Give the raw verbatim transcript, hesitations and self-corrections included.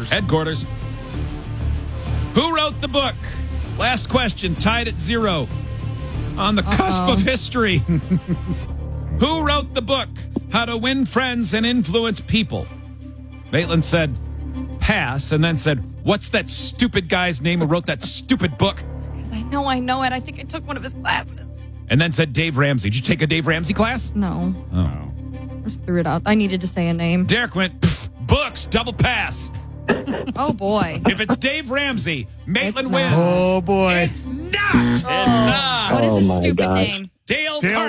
Headquarters. Headquarters. Who wrote the book? Last question, tied at zero. On the Uh-oh. cusp of history. Who wrote the book, How to Win Friends and Influence People? Maitland said, pass, and then said, what's that stupid guy's name who wrote that stupid book? Because I know I know it. I think I took one of his classes. And then said Dave Ramsey. Did you take a Dave Ramsey class? No. Oh. Just threw it out. I needed to say a name. Derek went, books, double pass. Oh, boy. If it's Dave Ramsey, Maitland It's wins. not. Oh, boy. It's not. It's not. What is Oh, his my stupid gosh. name? Dale, Dale